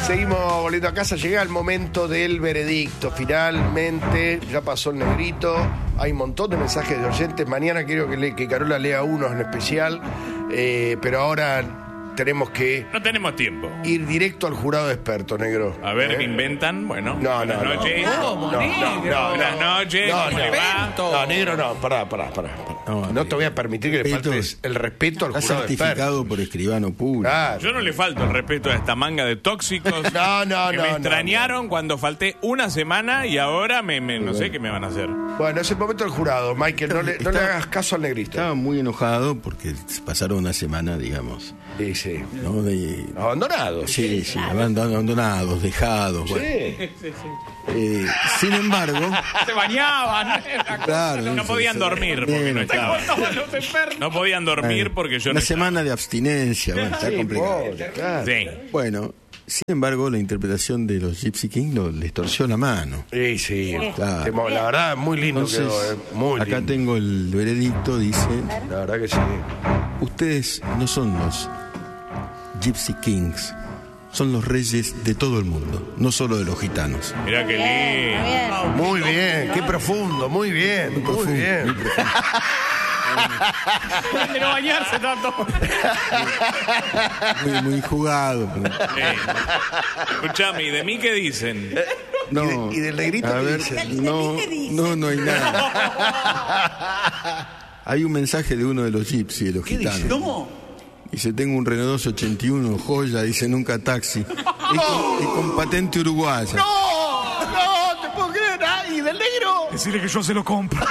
Seguimos volviendo a casa. Llega el momento del veredicto. Finalmente, ya pasó el negrito. Hay un montón de mensajes de oyentes. Mañana quiero que Carola lea unos en especial. Pero ahora tenemos que... No tenemos tiempo. Ir directo al jurado experto, negro. A ver qué inventan. Bueno, buenas noches. Buenas noches. ¿Cómo le va? No, negro, no. Pará. No te voy a permitir que le faltes el respeto al jurado experto. Está certificado por escribano público. Claro. Yo no le falto el respeto a esta manga de tóxicos. Que me extrañaron cuando falté una semana y ahora no sé qué me van a hacer. Bueno, es el momento del jurado, Michael. No le hagas caso al negrito. Estaba muy enojado porque pasaron una semana, digamos. Sí. ¿No? Abandonados. Sí, abandonados, dejados. Sí. Bueno. Sin embargo... Se bañaban. Claro, no podían dormir porque no estaban. No podían dormir porque yo no Una estaba. semana de abstinencia. Bueno, está complicado. Pobre, claro. Sí. Bueno, sin embargo, la interpretación de los Gypsy Kings les torció la mano. Sí. Claro. La verdad, muy lindo Entonces, quedó. Muy acá lindo. tengo el veredicto, dice... La verdad que sí. Ustedes no son los Gypsy Kings, son los reyes de todo el mundo, no solo de los gitanos. Mirá qué lindo. Muy bien, qué profundo, muy bien. Muy bien. De no bañarse tanto. Muy jugado. Escuchame, ¿y de mí qué dicen? No, ¿Y del negrito a qué ver, dice? no hay nada. Hay un mensaje de uno de los Gypsy, de los gitanos. dice? ¿Cómo? Dice, tengo un Renault 281, joya, dice, nunca taxi. Y con patente uruguaya. No te puedo creer. ¿Y del negro? Decirle que yo se lo compro.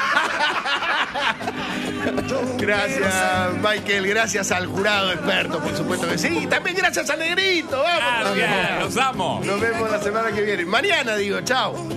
Gracias, Michael. Gracias al jurado experto, por supuesto que sí. Y también gracias al negrito. Vamos. Gracias, los amo. Nos vemos la semana que viene. Mañana, digo, chao.